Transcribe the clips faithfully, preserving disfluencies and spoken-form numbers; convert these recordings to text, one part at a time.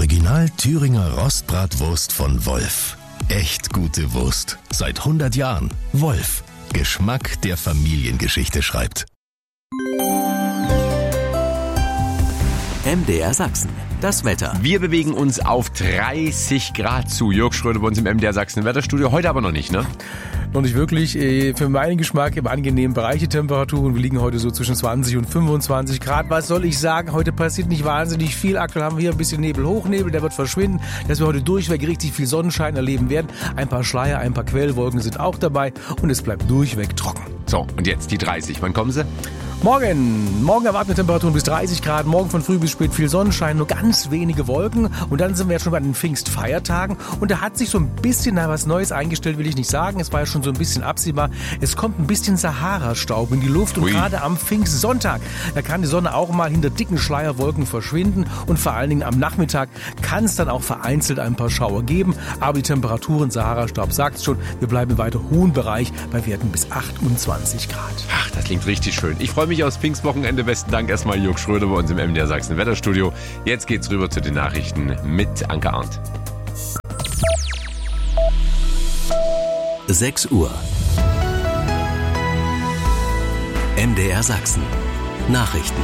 Original Thüringer Rostbratwurst von Wolf. Echt gute Wurst. Seit hundert Jahren. Wolf. Geschmack, der Familiengeschichte schreibt. M D R Sachsen. Das Wetter. Wir bewegen uns auf dreißig Grad zu. Jörg Schröder bei uns im M D R Sachsen Wetterstudio. Heute aber noch nicht, ne? Noch nicht wirklich. Für meinen Geschmack im angenehmen Bereich die Temperaturen. Wir liegen heute so zwischen zwanzig und fünfundzwanzig Grad. Was soll ich sagen? Heute passiert nicht wahnsinnig viel. Aktuell haben wir hier ein bisschen Nebel, Hochnebel. Der wird verschwinden. Dass wir heute durchweg richtig viel Sonnenschein erleben werden. Ein paar Schleier, ein paar Quellwolken sind auch dabei. Und es bleibt durchweg trocken. So, und jetzt die dreißig. Wann kommen sie? Morgen. Morgen erwarten wir Temperaturen bis dreißig Grad. Morgen von früh bis spät viel Sonnenschein, nur ganz wenige Wolken. Und dann sind wir jetzt schon bei den Pfingstfeiertagen. Und da hat sich so ein bisschen na, was Neues eingestellt, will ich nicht sagen. Es war ja schon so ein bisschen absehbar. Es kommt ein bisschen Sahara-Staub in die Luft. Und Ui. Gerade am Pfingstsonntag, da kann die Sonne auch mal hinter dicken Schleierwolken verschwinden. Und vor allen Dingen am Nachmittag kann es dann auch vereinzelt ein paar Schauer geben. Aber die Temperaturen, Sahara-Staub sagt es schon, wir bleiben im weiter hohen Bereich bei Werten bis achtundzwanzig Grad. Ach, das klingt richtig schön. Ich freue mich aufs Pfingstwochenende. Besten Dank erstmal Jörg Schröder bei uns im M D R Sachsen Wetterstudio. Jetzt geht's rüber zu den Nachrichten mit Anke Arndt. sechs Uhr. M D R Sachsen. Nachrichten.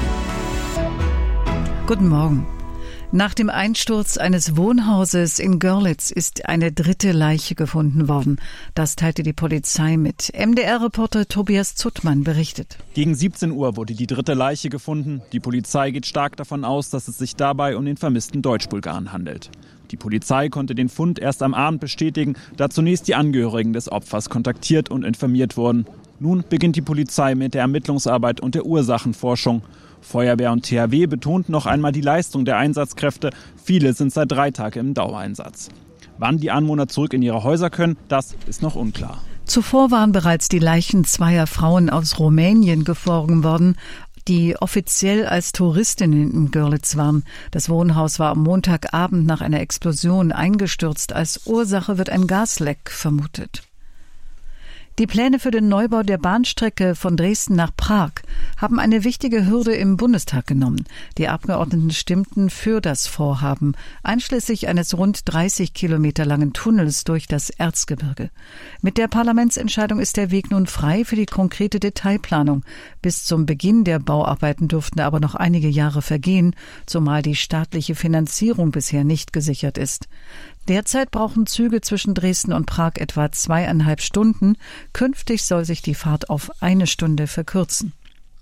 Guten Morgen. Nach dem Einsturz eines Wohnhauses in Görlitz ist eine dritte Leiche gefunden worden. Das teilte die Polizei mit. M D R-Reporter Tobias Zuttmann berichtet. Gegen siebzehn Uhr wurde die dritte Leiche gefunden. Die Polizei geht stark davon aus, dass es sich dabei um den vermissten Deutsch-Bulgaren handelt. Die Polizei konnte den Fund erst am Abend bestätigen, da zunächst die Angehörigen des Opfers kontaktiert und informiert wurden. Nun beginnt die Polizei mit der Ermittlungsarbeit und der Ursachenforschung. Feuerwehr und T H W betonten noch einmal die Leistung der Einsatzkräfte. Viele sind seit drei Tagen im Dauereinsatz. Wann die Anwohner zurück in ihre Häuser können, das ist noch unklar. Zuvor waren bereits die Leichen zweier Frauen aus Rumänien geborgen worden, die offiziell als Touristinnen in Görlitz waren. Das Wohnhaus war am Montagabend nach einer Explosion eingestürzt. Als Ursache wird ein Gasleck vermutet. Die Pläne für den Neubau der Bahnstrecke von Dresden nach Prag haben eine wichtige Hürde im Bundestag genommen. Die Abgeordneten stimmten für das Vorhaben, einschließlich eines rund dreißig Kilometer langen Tunnels durch das Erzgebirge. Mit der Parlamentsentscheidung ist der Weg nun frei für die konkrete Detailplanung. Bis zum Beginn der Bauarbeiten dürften aber noch einige Jahre vergehen, zumal die staatliche Finanzierung bisher nicht gesichert ist. Derzeit brauchen Züge zwischen Dresden und Prag etwa zweieinhalb Stunden. Künftig soll sich die Fahrt auf eine Stunde verkürzen.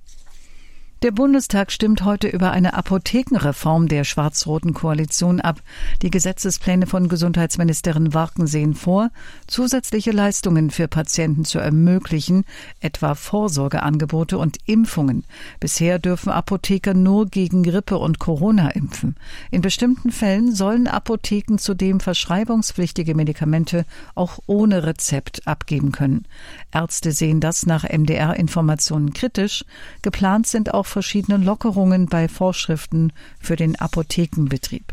Der Bundestag stimmt heute über eine Apothekenreform der schwarz-roten Koalition ab. Die Gesetzespläne von Gesundheitsministerin Warken sehen vor, zusätzliche Leistungen für Patienten zu ermöglichen, etwa Vorsorgeangebote und Impfungen. Bisher dürfen Apotheker nur gegen Grippe und Corona impfen. In bestimmten Fällen sollen Apotheken zudem verschreibungspflichtige Medikamente auch ohne Rezept abgeben können. Ärzte sehen das nach M D R-Informationen kritisch. Geplant sind auch verschiedene Lockerungen bei Vorschriften für den Apothekenbetrieb.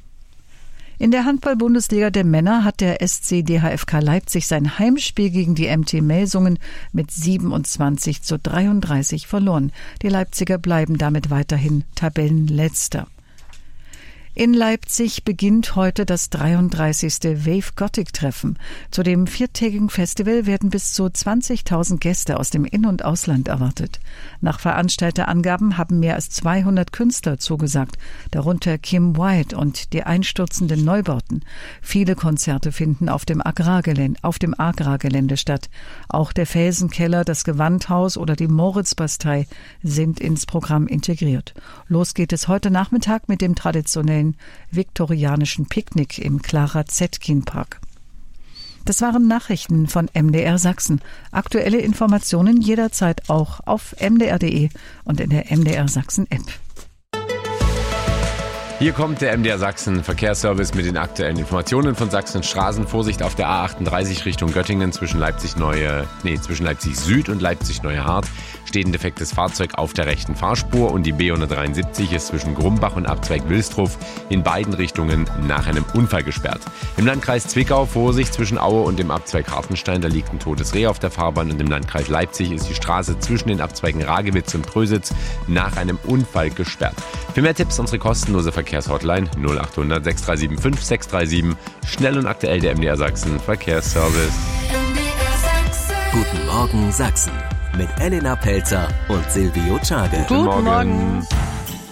In der Handball-Bundesliga der Männer hat der S C D H F K Leipzig sein Heimspiel gegen die M T Melsungen mit siebenundzwanzig zu dreiunddreißig verloren. Die Leipziger bleiben damit weiterhin Tabellenletzter. In Leipzig beginnt heute das dreiunddreißigste Wave Gothic Treffen. Zu dem viertägigen Festival werden bis zu zwanzigtausend Gäste aus dem In- und Ausland erwartet. Nach Veranstalterangaben haben mehr als zweihundert Künstler zugesagt, darunter Kim White und die einstürzenden Neubauten. Viele Konzerte finden auf dem Agrargelände, auf dem Agrargelände statt. Auch der Felsenkeller, das Gewandhaus oder die Moritzbastei sind ins Programm integriert. Los geht es heute Nachmittag mit dem traditionellen viktorianischen Picknick im Clara-Zetkin-Park. Das waren Nachrichten von M D R Sachsen. Aktuelle Informationen jederzeit auch auf m d r punkt d e und in der M D R Sachsen App. Hier kommt der M D R Sachsen Verkehrsservice mit den aktuellen Informationen von Sachsen. Straßenvorsicht auf der A achtunddreißig Richtung Göttingen zwischen Leipzig Neue, nee, zwischen Leipzig Süd und Leipzig Neue Hart. steht ein defektes Fahrzeug auf der rechten Fahrspur und die B hundertdreiundsiebzig ist zwischen Grumbach und Abzweig Wilsdruf in beiden Richtungen nach einem Unfall gesperrt. Im Landkreis Zwickau Vorsicht zwischen Aue und dem Abzweig Hartenstein, da liegt ein totes Reh auf der Fahrbahn, und im Landkreis Leipzig ist die Straße zwischen den Abzweigen Ragewitz und Prösitz nach einem Unfall gesperrt. Für mehr Tipps unsere kostenlose Verkehrshotline null acht hundert sechs drei sieben fünf sechs drei sieben. Schnell und aktuell der M D R Sachsen Verkehrsservice. Guten Morgen Sachsen mit Elena Pelzer und Silvio Czage. Guten Morgen.